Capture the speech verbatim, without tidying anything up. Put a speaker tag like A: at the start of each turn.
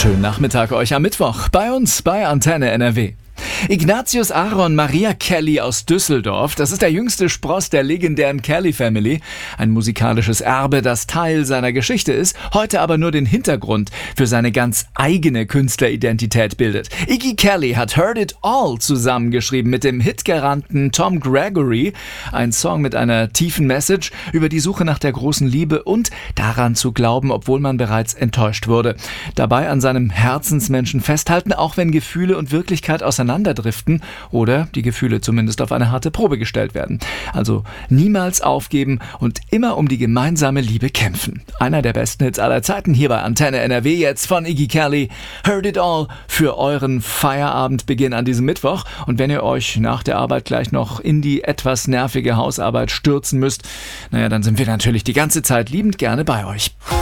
A: Schönen Nachmittag euch am Mittwoch bei uns bei Antenne N R W. Ignatius Aaron Maria Kelly aus Düsseldorf, das ist der jüngste Spross der legendären Kelly Family. Ein musikalisches Erbe, das Teil seiner Geschichte ist, heute aber nur den Hintergrund für seine ganz eigene Künstleridentität bildet. Iggy Kelly hat Heard It All zusammengeschrieben mit dem Hitgaranten Tom Gregory. Ein Song mit einer tiefen Message über die Suche nach der großen Liebe und daran zu glauben, obwohl man bereits enttäuscht wurde. Dabei an seinem Herzensmenschen festhalten, auch wenn Gefühle und Wirklichkeit auseinanderdriften oder die Gefühle zumindest auf eine harte Probe gestellt werden. Also niemals aufgeben und immer um die gemeinsame Liebe kämpfen. Einer der besten Hits aller Zeiten hier bei Antenne N R W, jetzt von Iggy Kelly. Heard It All für euren Feierabendbeginn an diesem Mittwoch. Und wenn ihr euch nach der Arbeit gleich noch in die etwas nervige Hausarbeit stürzen müsst, naja, dann sind wir natürlich die ganze Zeit liebend gerne bei euch.